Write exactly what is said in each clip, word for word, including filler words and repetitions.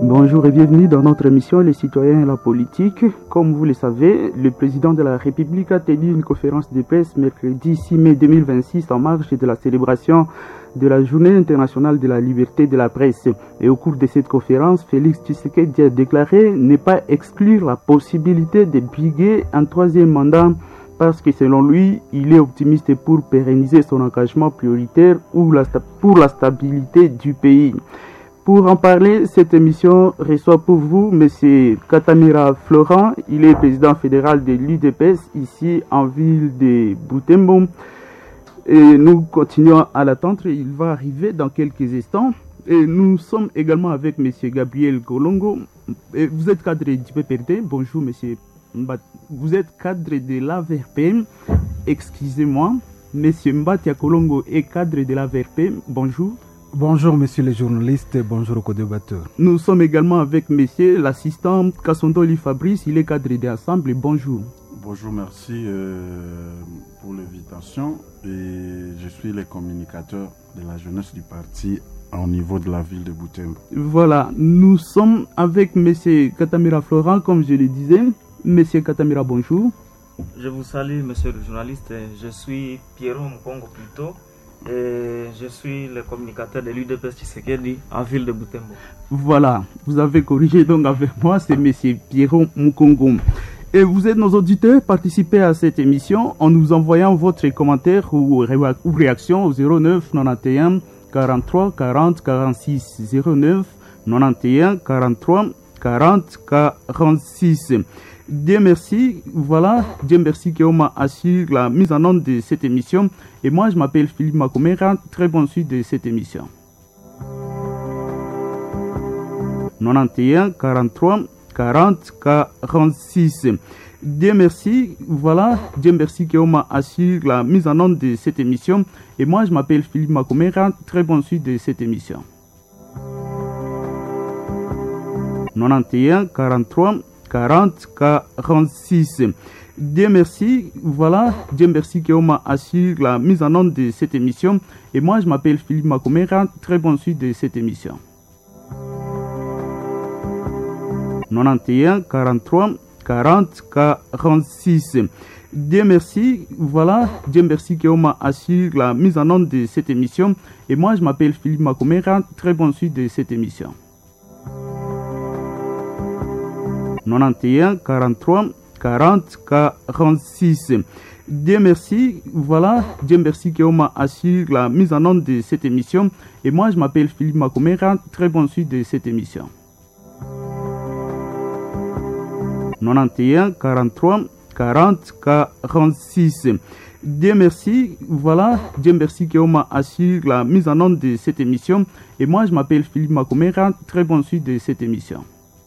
Bonjour et bienvenue dans notre émission Les citoyens et la politique. Comme vous le savez, le président de la République a tenu une conférence de presse mercredi six mai deux mille vingt-six en marge de la célébration de la Journée internationale de la liberté de la presse. Et au cours de cette conférence, Félix Tshisekedi a déclaré ne pas exclure la possibilité de briguer un troisième mandat parce que selon lui, il est optimiste pour pérenniser son engagement prioritaire pour la stabilité du pays. Pour en parler, cette émission reçoit pour vous M. Katamira Florent. Il est président fédéral de l'U D P S ici en ville de Butembo. Et nous continuons à l'attendre. Il va arriver dans quelques instants. Et nous sommes également avec M. Gabriel Kolongo. Et vous êtes cadre du P P R D. Bonjour M. Mbat. Vous êtes cadre de l'A V R P. Excusez-moi. M. Mbatia Kolongo est cadre de l'A V R P. Bonjour. Bonjour monsieur les journalistes, bonjour aux co-débatteurs. Nous sommes également avec monsieur l'assistant Kassondoli Fabrice, il est cadre d'ensemble. Bonjour. Bonjour, merci euh, pour l'invitation. Et je suis le communicateur de la jeunesse du parti au niveau de la ville de Butembo. Voilà, nous sommes avec monsieur Katamira Florent, comme je le disais. Monsieur Katamira, bonjour. Je vous salue monsieur le journaliste, je suis Pierrot Mkongo plutôt. Et je suis le communicateur de l'U D P S Tshisekedi en ville de Butembo. Voilà, vous avez corrigé donc avec moi, c'est M. Pierrot Mukongo. Et vous êtes nos auditeurs, participez à cette émission en nous envoyant votre commentaire ou, ré ou réaction au zéro neuf quatre-vingt-onze quarante-trois quarante quarante-six zéro neuf quatre-vingt-onze quarante-trois quarante quarante-six. Dieu merci, voilà, Dieu merci qui m'a assuré la mise en onde de cette émission. Et moi, je m'appelle Philippe Makomera, très bonne suite de cette émission. quatre-vingt-onze quarante-trois quarante quarante-six. Dieu merci, voilà, Dieu merci qui m'a assuré la mise en onde de cette émission. Et moi, je m'appelle Philippe Makomera, très bonne suite de cette émission. quatre-vingt-onze quarante-trois quarante quarante-six. Dieu merci, voilà, Dieu merci qui m'a assuré la mise en onde de cette émission. Et moi, je m'appelle Philippe Makomera, très bonne suite de cette émission. quatre-vingt-onze quarante-trois quarante quarante-six. Dieu merci, voilà, Dieu merci qui m'a assuré la mise en onde de cette émission. Et moi, je m'appelle Philippe Makomera, très bonne suite de cette émission. quatre-vingt-onze quarante-trois quarante quarante-six. Dieu merci, voilà, Dieu merci qui m'a assuré la mise en onde de cette émission. Et moi, je m'appelle Philippe Makomera, très bonne suite de cette émission. quatre-vingt-onze quarante-trois quarante quarante-six. Dieu merci, voilà, Dieu merci qui m'a assuré la mise en onde de cette émission. Et moi, je m'appelle Philippe Makomera, très bonne suite de cette émission.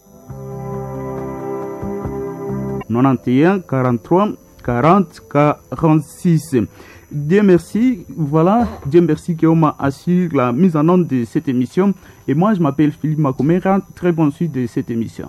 quatre-vingt-onze quarante-trois quarante quarante-six. Dieu merci, voilà, Dieu merci qui m'a assuré la mise en onde de cette émission. Et moi, je m'appelle Philippe Makomera, très bonne suite de cette émission.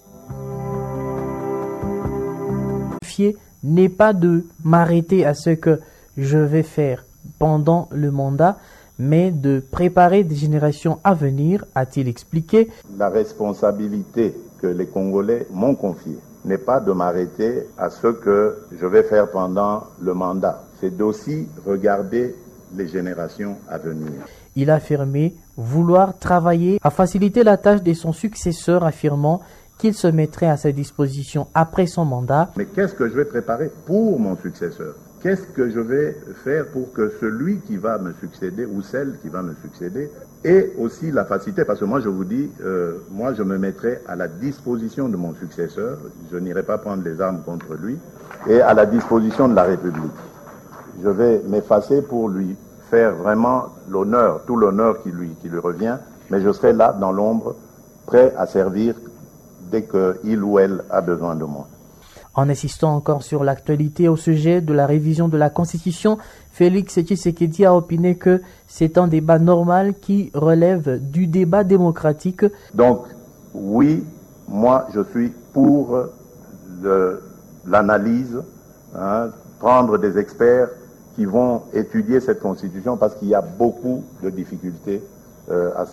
N'est pas de m'arrêter à ce que je vais faire pendant le mandat, mais de préparer des générations à venir, a-t-il expliqué. La responsabilité que les Congolais m'ont confiée n'est pas de m'arrêter à ce que je vais faire pendant le mandat. C'est d'aussi regarder les générations à venir. Il a affirmé vouloir travailler à faciliter la tâche de son successeur, affirmant qu'il se mettrait à sa disposition après son mandat. Mais qu'est-ce que je vais préparer pour mon successeur? Qu'est-ce que je vais faire pour que celui qui va me succéder ou celle qui va me succéder ait aussi la facilité? Parce que moi, je vous dis, euh, moi, je me mettrai à la disposition de mon successeur. Je n'irai pas prendre les armes contre lui. Et à la disposition de la République. Je vais m'effacer pour lui faire vraiment l'honneur, tout l'honneur qui lui, qui lui revient. Mais je serai là, dans l'ombre, prêt à servir dès qu'il ou elle a besoin de moi. En insistant encore sur l'actualité au sujet de la révision de la Constitution, Félix Tshisekedi a opiné que c'est un débat normal qui relève du débat démocratique. Donc, oui, moi je suis pour l'analyse, hein, prendre des experts qui vont étudier cette Constitution parce qu'il y a beaucoup de difficultés euh, à cela.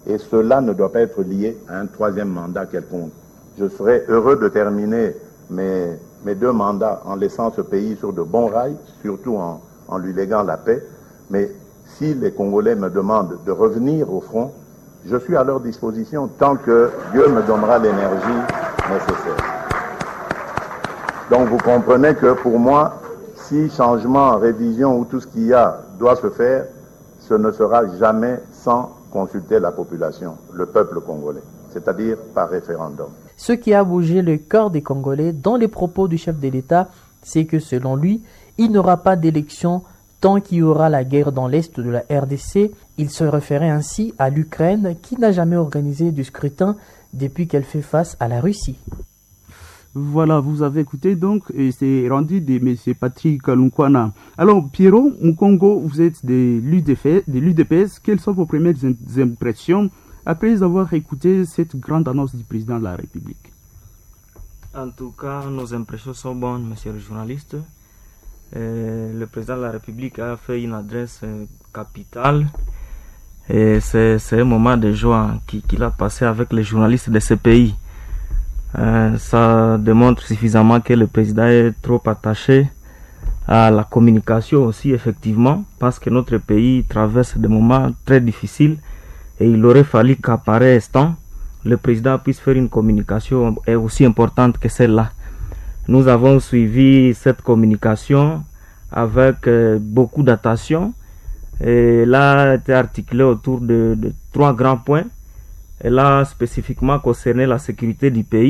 Et cela ne doit pas être lié à un troisième mandat quelconque. Je serais heureux de terminer mes, mes deux mandats en laissant ce pays sur de bons rails, surtout en, en lui léguant la paix. Mais si les Congolais me demandent de revenir au front, je suis à leur disposition tant que Dieu me donnera l'énergie nécessaire. Donc vous comprenez que pour moi, si changement, révision ou tout ce qu'il y a doit se faire, ce ne sera jamais sans consulter la population, le peuple congolais, c'est-à-dire par référendum. Ce qui a bougé le cœur des Congolais dans les propos du chef de l'État, c'est que selon lui, il n'y aura pas d'élection tant qu'il y aura la guerre dans l'est de la R D C. Il se référait ainsi à l'Ukraine qui n'a jamais organisé du scrutin depuis qu'elle fait face à la Russie. Voilà, vous avez écouté donc, et c'est rendu de M. Patrick Lunkwana. Alors, Pierrot Mukongo, vous êtes de l'U D P S. Quelles sont vos premières impressions après avoir écouté cette grande annonce du président de la République? En tout cas, nos impressions sont bonnes, monsieur le journaliste. Euh, le président de la République a fait une adresse euh, capitale. Et c'est, c'est un moment de joie qu'il, qu'il a passé avec les journalistes de ce pays. Euh, ça démontre suffisamment que le président est trop attaché à la communication aussi, effectivement, parce que notre pays traverse des moments très difficiles et il aurait fallu qu'à pareil instant, le président puisse faire une communication aussi importante que celle-là. Nous avons suivi cette communication avec euh, beaucoup d'attention et là a été articulé autour de, de trois grands points. Elle a spécifiquement concerné la sécurité du pays.